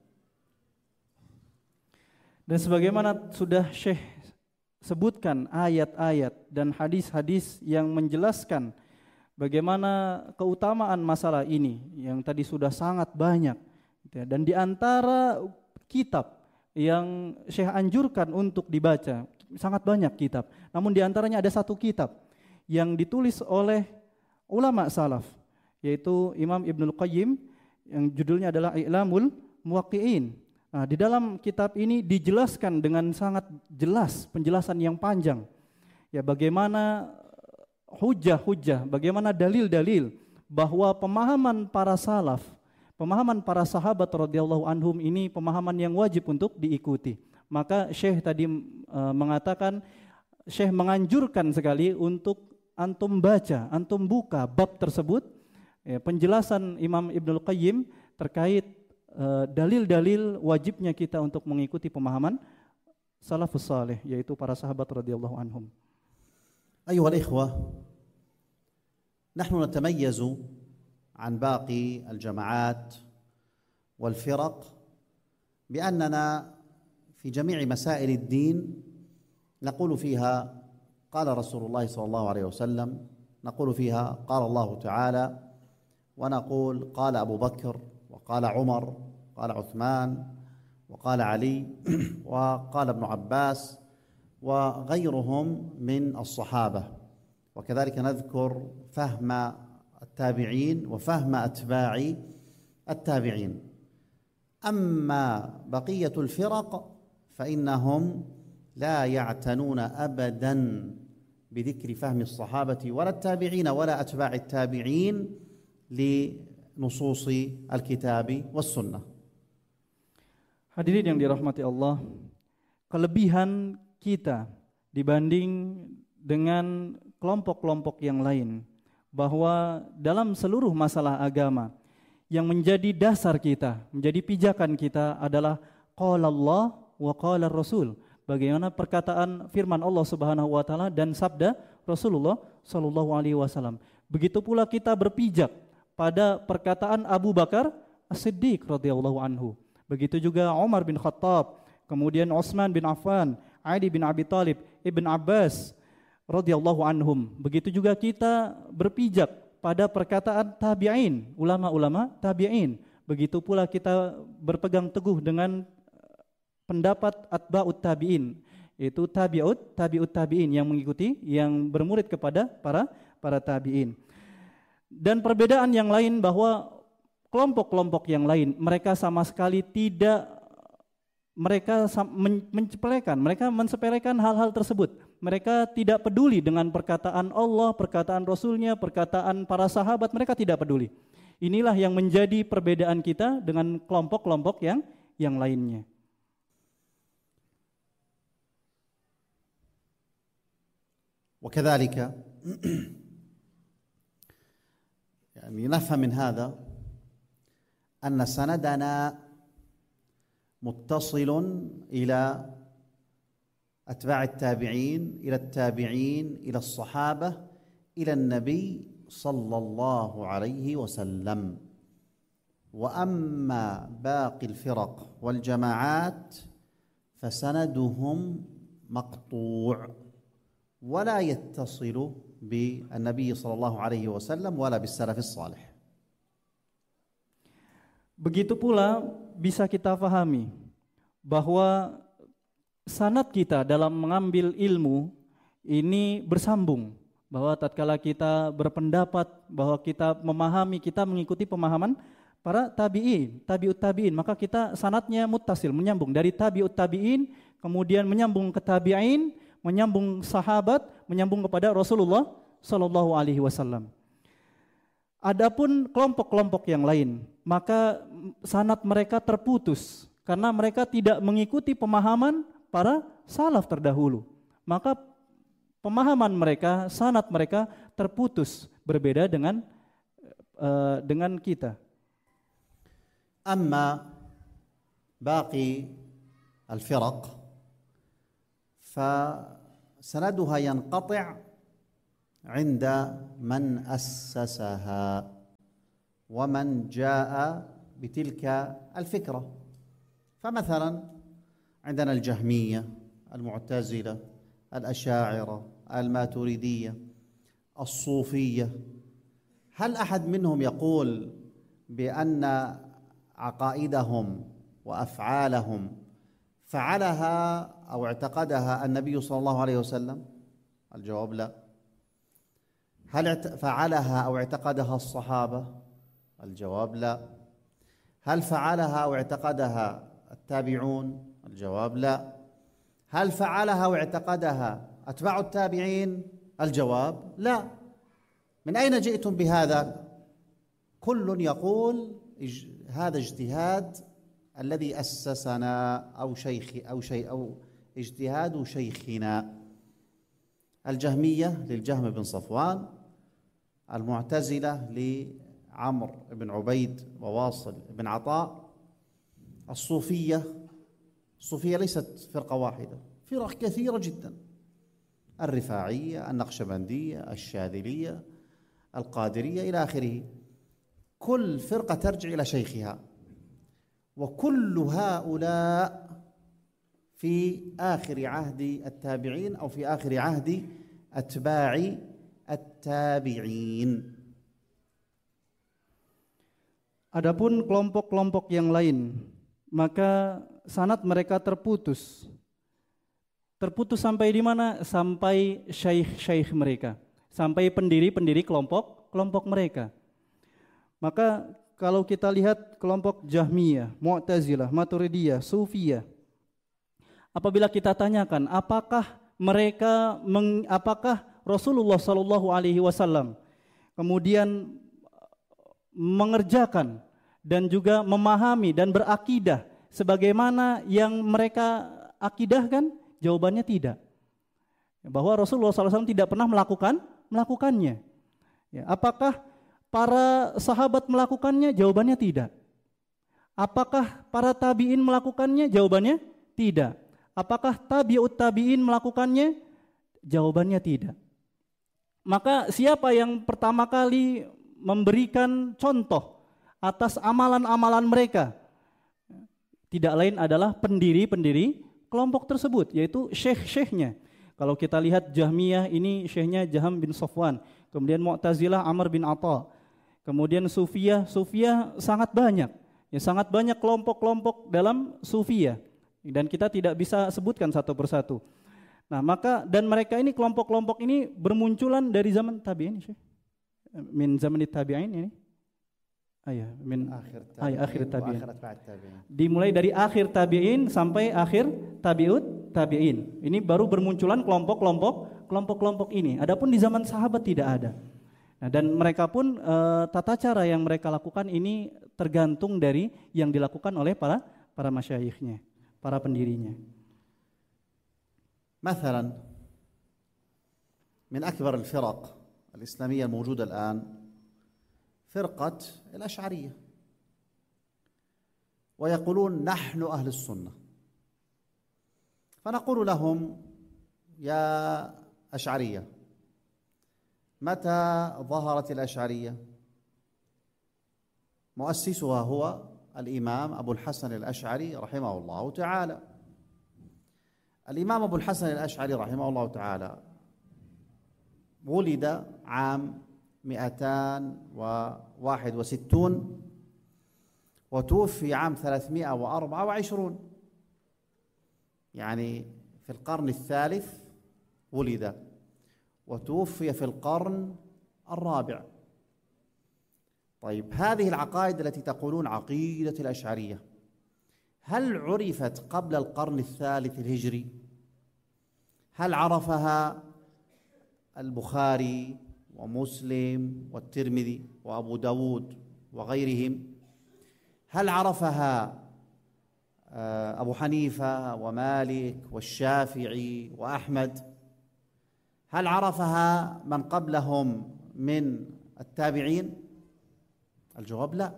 [SPEAKER 1] Dan sebagaimana sudah Syekh sebutkan ayat-ayat dan hadis-hadis yang menjelaskan bagaimana keutamaan masalah ini yang tadi sudah sangat banyak, dan di antara kitab yang Syekh anjurkan untuk dibaca sangat banyak kitab, namun di antaranya ada satu kitab yang ditulis oleh ulama salaf, yaitu Imam Ibnul Qayyim, yang judulnya adalah I'lamul Muwaqqi'in. Nah, di dalam kitab ini dijelaskan dengan sangat jelas, penjelasan yang panjang, ya, bagaimana hujah-hujah, bagaimana dalil-dalil bahwa pemahaman para salaf, pemahaman para sahabat radhiyallahu anhum ini pemahaman yang wajib untuk diikuti. Maka Syekh tadi e, mengatakan, Syekh menganjurkan sekali untuk antum baca, antum buka bab tersebut, ya, penjelasan Imam Ibnul Qayyim terkait uh, dalil-dalil wajibnya kita untuk mengikuti pemahaman salafus saleh, yaitu para sahabat radhiyallahu anhum.
[SPEAKER 2] أيها الإخوة، نحن نتميز عن باقي الجماعات والفرق بأننا في جميع مسائل الدين نقول فيها قال رسول الله صلى الله عليه وسلم، نقول فيها قال الله تعالى، ونقول قال أبو بكر وقال عمر وقال عثمان وقال علي وقال ابن عباس وغيرهم من الصحابة، وكذلك نذكر فهم التابعين وفهم أتباع التابعين. أما بقية الفرق فإنهم لا يعتنون أبدا بذكر فهم الصحابة ولا التابعين ولا أتباع التابعين لنصوص الكتاب والسنة.
[SPEAKER 1] Hadirin yang dirahmati Allah, kelebihan kita dibanding dengan kelompok-kelompok yang lain, bahwa dalam seluruh masalah agama yang menjadi dasar kita, menjadi pijakan kita adalah qala Allah wa qala Rasul. Bagaimana perkataan firman Allah Subhanahu wa taala dan sabda Rasulullah sallallahu alaihi wasallam. Begitu pula kita berpijak pada perkataan Abu Bakar As-Siddiq radhiyallahu anhu. Begitu juga Umar bin Khattab, kemudian Utsman bin Affan, Ali bin Abi Thalib, Ibn Abbas radhiyallahu anhum. Begitu juga kita berpijak pada perkataan tabi'in, ulama-ulama tabi'in. Begitu pula kita berpegang teguh dengan pendapat atba'ut tabi'in, yaitu tabi'ut, tabi'ut tabi'in yang mengikuti, yang bermurid kepada para para tabi'in. Dan perbedaan yang lain bahwa kelompok-kelompok yang lain, mereka sama sekali tidak, mereka menyepelekan, mereka mensepelekan hal-hal tersebut. Mereka tidak peduli dengan perkataan Allah, perkataan Rasulnya, perkataan para sahabat, mereka tidak peduli. Inilah yang menjadi perbedaan kita dengan kelompok-kelompok yang yang lainnya.
[SPEAKER 2] وكذلك يعني نفهم من هذا أن سندنا متصل إلى أتباع التابعين إلى التابعين إلى الصحابة إلى النبي صلى الله عليه وسلم. وأما باقي الفرق والجماعات فسندهم مقطوع ولا يتصل بالنبي صلى الله عليه وسلم ولا بالسلف الصالح.
[SPEAKER 1] Begitu pula bisa kita fahami bahwa sanad kita dalam mengambil ilmu ini bersambung, bahwa tatkala kita berpendapat bahwa kita memahami, kita mengikuti pemahaman para tabi'in, tabi'ut tabi'in, maka kita sanadnya muttasil, menyambung dari tabi'ut tabi'in, kemudian menyambung ke tabi'in, menyambung sahabat, menyambung kepada Rasulullah sallallahu alaihi wasallam. Adapun kelompok-kelompok yang lain, maka sanad mereka terputus karena mereka tidak mengikuti pemahaman para salaf terdahulu. Maka pemahaman mereka, sanad mereka terputus, berbeda dengan uh, dengan kita.
[SPEAKER 2] Amma baqi al-firaq فسندها ينقطع عند من أسسها ومن جاء بتلك الفكرة. فمثلا عندنا الجهمية، المعتزلة، الأشاعرة، الماتريدية، الصوفية. هل أحد منهم يقول بأن عقائدهم وأفعالهم فعلها أو اعتقدها النبي صلى الله عليه وسلم؟ الجواب لا. هل فعلها أو اعتقدها الصحابة؟ الجواب لا. هل فعلها أو اعتقدها التابعون؟ الجواب لا. هل فعلها أو اعتقدها أتباع التابعين؟ الجواب لا. من أين جئتم بهذا؟ كل يقول هذا اجتهاد الذي أسسنا أو شيخ أو شيء أو اجتهاد شيخنا. الجهمية للجهم بن صفوان، المعتزلة لعمرو بن عبيد وواصل بن عطاء، الصوفية. الصوفية ليست فرقة واحدة، فرق كثيرة جدا: الرفاعية، النقشبندية، الشاذلية، القادرية، إلى آخره. كل فرقة ترجع إلى شيخها، وكل هؤلاء في آخر عهد التابعين أو في آخر عهد أتباع التابعين.
[SPEAKER 1] Adapun kelompok-kelompok yang lain, maka sanad mereka terputus. Terputus sampai di mana? Sampai syaikh-syaikh mereka, sampai pendiri-pendiri kelompok-kelompok mereka. Maka kalau kita lihat kelompok Jahmiyah, Mu'tazilah, Maturidiyah, Sufiyah, apabila kita tanyakan apakah mereka meng, apakah Rasulullah Shallallahu Alaihi Wasallam kemudian mengerjakan dan juga memahami dan berakidah sebagaimana yang mereka akidahkan? Jawabannya tidak. Bahwa Rasulullah shallallahu alaihi wasallam tidak pernah melakukan melakukannya. Ya, apakah para sahabat melakukannya? Jawabannya tidak. Apakah para tabi'in melakukannya? Jawabannya tidak. Apakah tabi'ut tabi'in melakukannya? Jawabannya tidak. Maka siapa yang pertama kali memberikan contoh atas amalan-amalan mereka? Tidak lain adalah pendiri-pendiri kelompok tersebut, yaitu syekh-syekhnya. Kalau kita lihat Jahmiyah, ini syekhnya Jaham bin Safwan. Kemudian Mu'tazilah Amr bin Atha. Kemudian Sufiyah, Sufiyah sangat banyak. Ya, sangat banyak kelompok-kelompok dalam Sufiyah. Dan kita tidak bisa sebutkan satu persatu. Nah, maka dan mereka ini kelompok-kelompok ini bermunculan dari zaman tabi'in, Syekh. Min zaman tabi'in ini. Ayah, min akhir tabi'in. Ayah, akhir tabi'in. Dimulai dari akhir tabi'in sampai akhir tabi'ut tabi'in. Ini baru bermunculan kelompok-kelompok kelompok-kelompok ini. Adapun di zaman sahabat tidak ada. Nah, dan mereka pun e, tata cara yang mereka lakukan ini tergantung dari yang dilakukan oleh para para masyayikhnya, para pendirinya.
[SPEAKER 2] مثلا من أكبر الفرق الإسلامية الموجودة الآن فرقة الأشعرية، ويقولون نحن أهل السنة. فنقول لهم يا أشعرية، متى ظهرت الأشعرية؟ مؤسسها هو الإمام أبو الحسن الأشعري رحمه الله تعالى. الإمام أبو الحسن الأشعري رحمه الله تعالى ولد عام مئتان وواحد وستون وتوفي عام ثلاثمائة وأربعة وعشرون، يعني في القرن الثالث ولد وتوفي في القرن الرابع. طيب، هذه العقائد التي تقولون عقيدة الأشعرية هل عرفت قبل القرن الثالث الهجري؟ هل عرفها البخاري ومسلم والترمذي وأبو داود وغيرهم؟ هل عرفها أبو حنيفة ومالك والشافعي وأحمد؟ هل عرفها من قبلهم من التابعين؟ الجواب لا.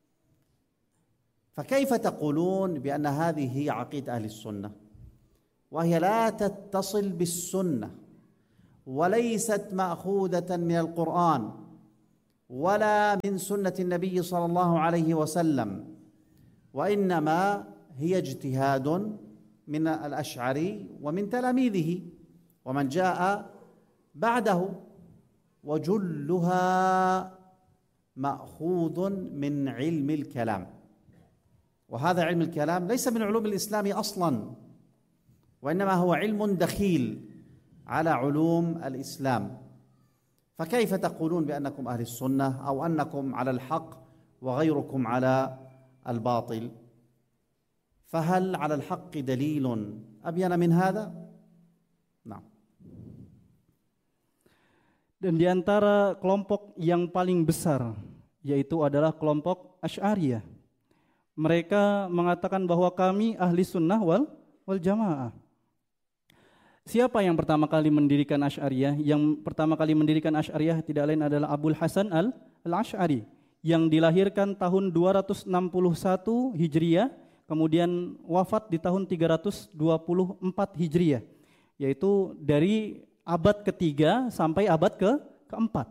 [SPEAKER 2] فكيف تقولون بأن هذه هي عقيدة أهل السنة وهي لا تتصل بالسنة وليست مأخوذة من القرآن ولا من سنة النبي صلى الله عليه وسلم، وإنما هي اجتهاد من الأشعري ومن تلاميذه ومن جاء بعده، وجلها مأخوذ من علم الكلام، وهذا علم الكلام ليس من علوم الإسلام أصلا، وإنما هو علم دخيل على علوم الإسلام. فكيف تقولون بأنكم أهل السنة أو أنكم على الحق وغيركم على الباطل؟ فهل على الحق دليل أبين من هذا؟ نعم.
[SPEAKER 1] Dan di antara kelompok yang paling besar yaitu adalah kelompok Asy'ariyah. Mereka mengatakan bahwa kami ahli sunnah wal, wal jamaah. Siapa yang pertama kali mendirikan Asy'ariyah? Yang pertama kali mendirikan Asy'ariyah tidak lain adalah Abul Hasan al, al-Asy'ari yang dilahirkan tahun dua ratus enam puluh satu Hijriah, kemudian wafat di tahun tiga ratus dua puluh empat Hijriah, yaitu dari abad ketiga sampai abad ke keempat.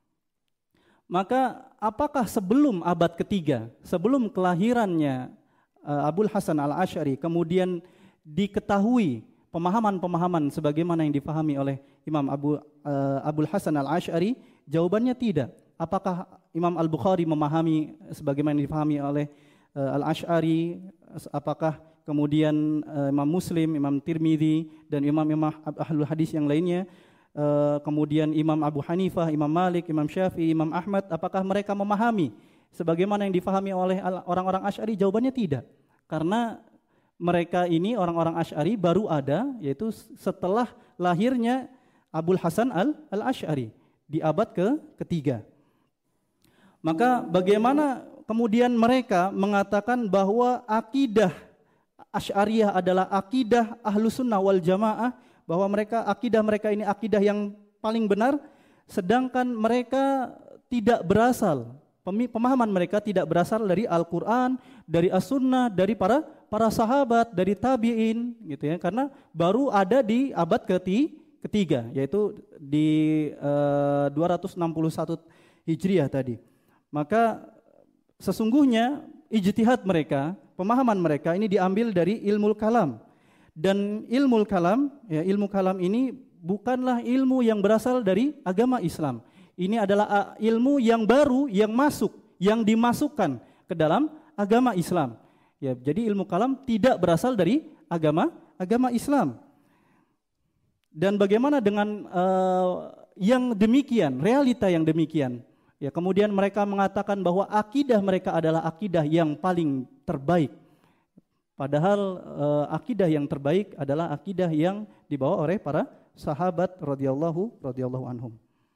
[SPEAKER 1] Maka apakah sebelum abad ketiga, sebelum kelahirannya uh, Abul Hasan al-Asy'ari, kemudian diketahui pemahaman-pemahaman sebagaimana yang dipahami oleh Imam Abu uh, Abul Hasan al-Asy'ari? Jawabannya tidak. Apakah Imam Al-Bukhari memahami sebagaimana yang dipahami oleh uh, al-Asy'ari? Apakah kemudian uh, Imam Muslim, Imam Tirmidzi dan imam-imam ahlul hadis yang lainnya, uh, kemudian Imam Abu Hanifah, Imam Malik, Imam Syafi'i, Imam Ahmad, apakah mereka memahami sebagaimana yang difahami oleh orang-orang Asy'ari? Jawabannya tidak. Karena mereka ini orang-orang Asy'ari baru ada yaitu setelah lahirnya Abul Hasan al, al-Asy'ari di abad ke ketiga. Maka bagaimana kemudian mereka mengatakan bahwa akidah Asy'ariyah adalah akidah Ahlus Sunnah wal Jamaah, bahwa mereka akidah mereka ini akidah yang paling benar, sedangkan mereka tidak berasal, pemahaman mereka tidak berasal dari Al-Qur'an, dari As-Sunnah, dari para para sahabat, dari tabi'in gitu ya, karena baru ada di abad keti, ketiga yaitu di uh, dua ratus enam puluh satu Hijriah tadi. Maka sesungguhnya ijtihad mereka, pemahaman mereka ini diambil dari ilmu kalam. Dan ilmu kalam, ya, ilmu kalam ini bukanlah ilmu yang berasal dari agama Islam. Ini adalah ilmu yang baru yang masuk, yang dimasukkan ke dalam agama Islam. Ya, jadi ilmu kalam tidak berasal dari agama agama Islam. Dan bagaimana dengan uh, yang demikian, realita yang demikian? Ya, kemudian mereka mengatakan bahwa akidah mereka adalah akidah yang paling terbaik. Padahal uh, akidah yang terbaik adalah akidah yang dibawa oleh para sahabat radhiyallahu radhiyallahu anhum.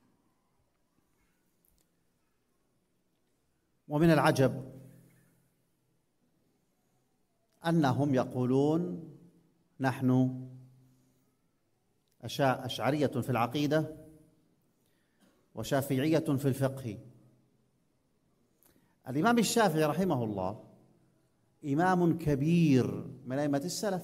[SPEAKER 2] Wa min al-'ajab annahum yaqulun nahnu ash'ariyatun fil 'aqidah وشافعية في الفقه. الإمام الشافعي رحمه الله إمام كبير من أئمة السلف،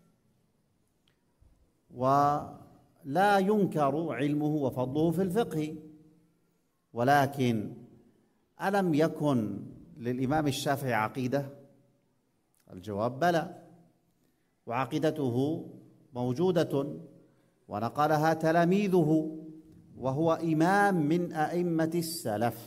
[SPEAKER 2] ولا ينكر علمه وفضله في الفقه، ولكن ألم يكن للإمام الشافعي عقيدة؟ الجواب بلى، وعقيدته موجودة ونقلها تلاميذه، وهو إمام من أئمة السلف.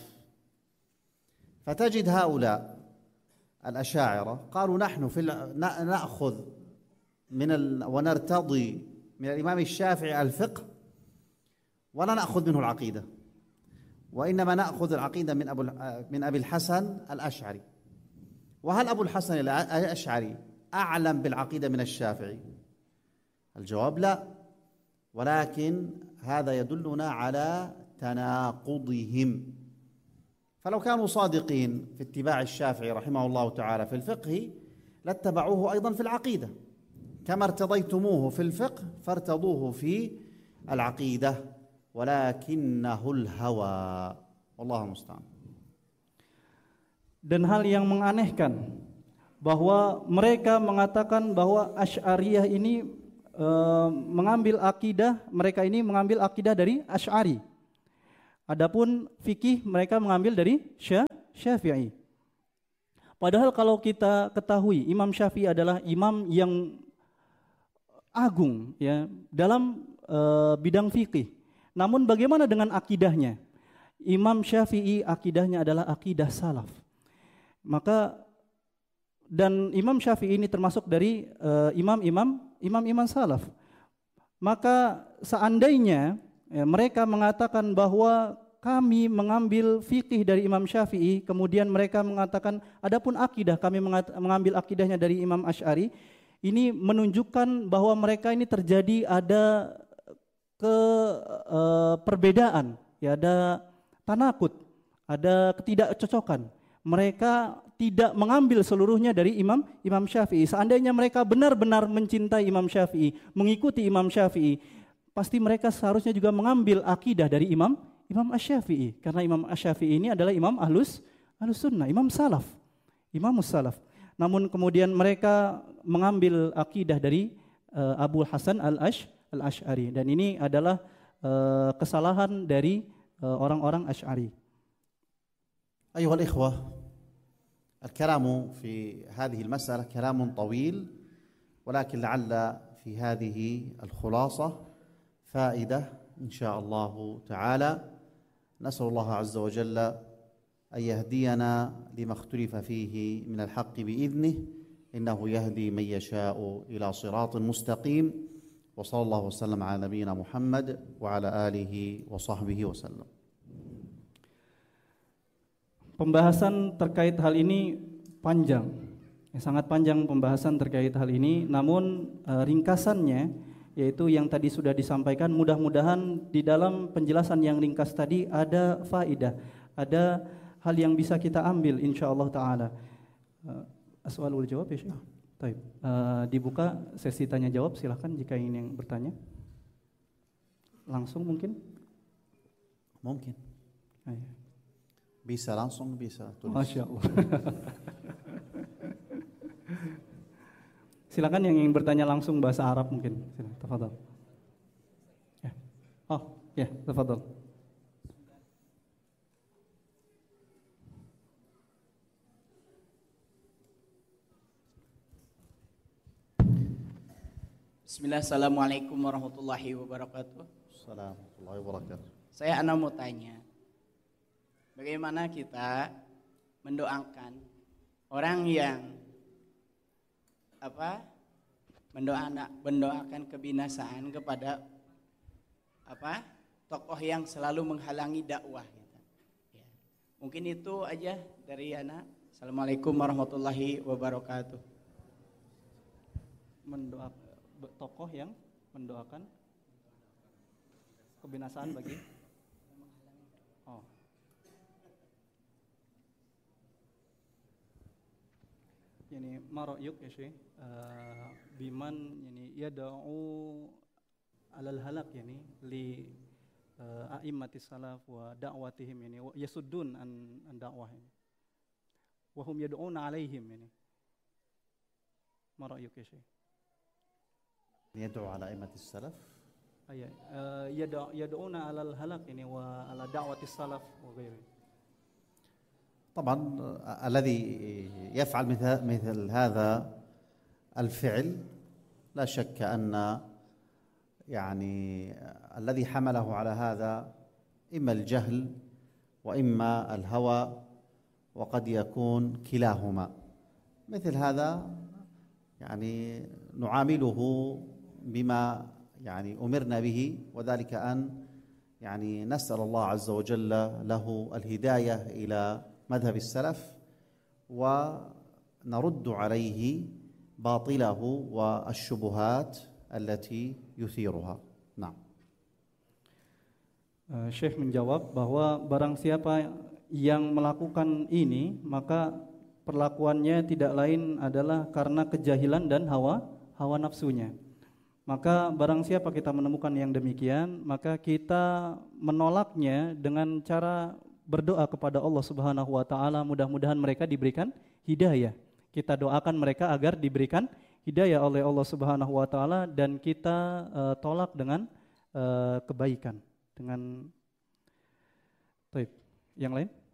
[SPEAKER 2] فتجد هؤلاء الأشاعرة قالوا نحن في نأخذ من ال... ونرتضي من الإمام الشافعي الفقه ولا نأخذ منه العقيدة، وإنما نأخذ العقيدة من أبو من أبي الحسن الأشعري. وهل أبو الحسن الأشعري أعلم بالعقيدة من الشافعي؟ الجواب لا، ولكن هذا يدلنا على تناقضهم. فلو كانوا صادقين في اتباع الشافعي رحمه الله تعالى في الفقه لاتبعوه أيضا في العقيدة، كما ارتضيتموه في الفقه فارتضوه في العقيدة، ولكنه الهوى والله المستعان.
[SPEAKER 1] Dan hal yang menganehkan bahwa mereka mengatakan bahwa Asy'ariyah ini uh, mengambil akidah, mereka ini mengambil akidah dari Asy'ari. Adapun fikih mereka mengambil dari Syafi'i. Padahal kalau kita ketahui Imam Syafi'i adalah imam yang agung ya dalam uh, bidang fikih. Namun bagaimana dengan akidahnya? Imam Syafi'i akidahnya adalah akidah salaf. Maka dan Imam Syafi'i ini termasuk dari uh, imam-imam imam-imam salaf. Maka seandainya ya, mereka mengatakan bahwa kami mengambil fikih dari Imam Syafi'i, kemudian mereka mengatakan adapun akidah kami mengambil akidahnya dari Imam Asy'ari, ini menunjukkan bahwa mereka ini terjadi ada ke uh, perbedaan, ya ada tanakut, ada ketidakcocokan. Mereka tidak mengambil seluruhnya dari Imam Imam Syafi'i. Seandainya mereka benar-benar mencintai Imam Syafi'i, mengikuti Imam Syafi'i, pasti mereka seharusnya juga mengambil akidah dari Imam Imam Asy-Syafi'i, karena Imam Asy-Syafi'i ini adalah imam ahlus ahlus sunnah, imam salaf, imamus salaf. Namun kemudian mereka mengambil akidah dari uh, Abu Hasan al-Ash al-Asy'ari, dan ini adalah uh, kesalahan dari uh, orang-orang Asy'ari.
[SPEAKER 2] أيها الإخوة، الكلام في هذه المسألة كلام طويل، ولكن لعل في هذه الخلاصة فائدة إن شاء الله تعالى. نسأل الله عز وجل أن يهدينا لما اختلف فيه من الحق بإذنه، إنه يهدي من يشاء إلى صراط مستقيم. وصلى الله وسلم على نبينا محمد وعلى آله وصحبه وسلم.
[SPEAKER 1] Pembahasan terkait hal ini panjang, ya, sangat panjang pembahasan terkait hal ini. Namun uh, ringkasannya, yaitu yang tadi sudah disampaikan, mudah-mudahan di dalam penjelasan yang ringkas tadi ada faidah, ada hal yang bisa kita ambil insyaallah taala. Uh, As'alul jawab ya Syekh. Baik. Uh, dibuka sesi tanya jawab, silahkan jika ingin yang bertanya. Langsung mungkin?
[SPEAKER 2] Mungkin.
[SPEAKER 1] Ah, ya.
[SPEAKER 2] Bisa langsung, bisa tulis.
[SPEAKER 1] Masya Allah. Silakan yang ingin bertanya langsung bahasa Arab mungkin. Silakan, tafadhal. Ya. Oh, ya, tafadhal.
[SPEAKER 3] Bismillah, assalamualaikum warahmatullahi wabarakatuh.
[SPEAKER 2] Assalamualaikum warahmatullahi wabarakatuh.
[SPEAKER 3] Saya Ana mau tanya, bagaimana kita mendoakan orang yang apa mendoakan mendoakan kebinasaan kepada apa tokoh yang selalu menghalangi dakwah gitu. Ya. Mungkin itu aja dari Ana. Assalamualaikum warahmatullahi wabarakatuh.
[SPEAKER 1] Mendoakan tokoh yang mendoakan kebinasaan bagi oh yani ma ra'yuk ya Syekh uh, biman yani yad'u alal halak yani li uh, a'immatis salaf wa da'watihim yani yasuddun an, an da'wah yani wa hum yad'una alaihim yani ma ra'yuk ya Syekh
[SPEAKER 2] يدعو على أئمة السلف
[SPEAKER 1] أي يدعون على الهلاك يعني وعلى دعوة السلف وغيره.
[SPEAKER 2] طبعا الذي يفعل مثل مثل هذا الفعل لا شك أن يعني الذي حمله على هذا إما الجهل وإما الهوى، وقد يكون كلاهما. مثل هذا يعني نعامله بما يعني أمرنا به، وذلك أن يعني نسأل الله عز وجل له الهداية إلى مذهب السلف ونرد عليه باطله والشبهات التي يثيرها. نعم.
[SPEAKER 1] Syekh menjawab bahwa barang siapa yang melakukan ini maka perlakuannya tidak lain adalah karena kejahilan dan hawa hawa nafsunya. Maka barang siapa kita menemukan yang demikian, maka kita menolaknya dengan cara berdoa kepada Allah Subhanahu wa taala, mudah-mudahan mereka diberikan hidayah. Kita doakan mereka agar diberikan hidayah oleh Allah Subhanahu wa taala dan kita uh, tolak dengan uh, kebaikan, dengan Baik. Yang lain?